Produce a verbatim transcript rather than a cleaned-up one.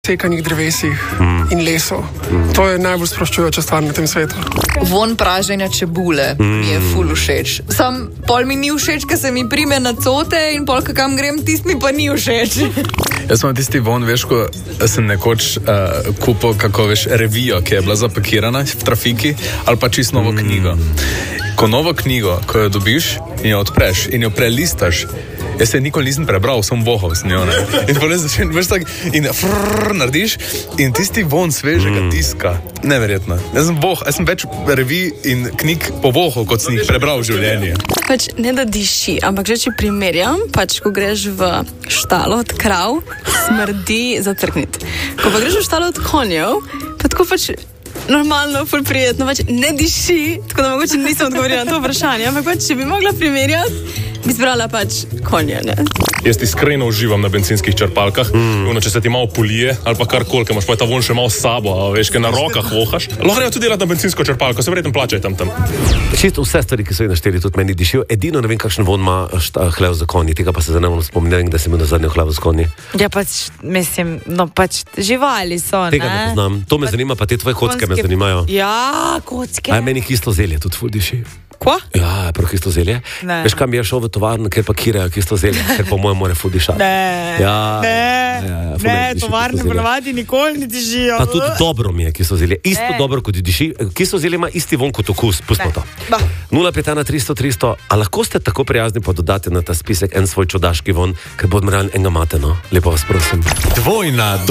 sekanih drevesih mm. in lesov. Mm. To je najbolj sproščujoča stvar na tem svetu. Von praženja čebule mm. mi je ful všeč. Sam pol mi ni všeč, ker se mi prime na cote in pol kakam grem, tist mi pa ni všeč. Jaz sem tisti von, veš, ko sem nekoč uh, kupil, kako veš, revijo, ki je bila zapakirana v trafiki, ali pa čisto novo mm. knjigo. Ko novo knjigo, ko jo dobiš in jo odpreš in jo prelistaš, jaz se nikoli nisem prebral, sem vohal z njo, ne. In potem začnem, veš tak, in frrrr narediš in tisti von svežega mm. tiska. Neverjetno. Jaz sem voh, jaz sem več revij in knjig povohal, kot sem jih prebral v življenju. Pač ne da diši, ampak že če primerjam, pač ko greš v štalo od krav, smrdi zacrknit. Ko pa greš v štalo od konjev, pa tako pač normalno, ful prijetno, pač ne diši, tako da mogoče nisem odgovorila na to vprašanje, ampak pač, če bi mogla primerjati, bi zbrala pač konje, ne? Jaz iskreno uživam na bencinskih črpalkah, mm. Uno, če se ti malo polije, ali pa karkoli, ker imaš pa ta von še malo s sabo, a veš, ker na rokah vohaš. Lahko grejo tudi delati na bencinsko črpalko, se verjetno plačaj tam tam. Čisto vse stvari, ki so jih našteli, tudi meni dišijo. Edino ne vem, kakšen von ima hlev za konji, tega pa se zdaj ne bom spomnil, da sem imel na zadnjo hlev za konji. Ja, pač, mislim, no pač živali so, ne? Tega ne poznam. To me pa zanima, pa te tvoje kocke me zanimajo. Ja, kocke. A meni kisto zelje tudi ful diši. Kva? Ja, prav kisto zelje. Ne. Veš, kam bi ja šel v tovarno, ker pakirajo kisto zelje, ker po mojem mora ful dišati. Ne, ja, ne, ja, ja, ne, tovarne ponavadi nikoli ne dišijo. Pa tudi dobro mi je kisto zelje. Isto ne. Dobro kot diši. Kisto zelje ima isti von kot okus. Pustimo to. nula pet ena tristo tristo. A lahko ste tako prijazni pa dodate na ta spisek en svoj čudaški von, ker bodo morali enega mate, no? Lepo vas prosim. Dvojna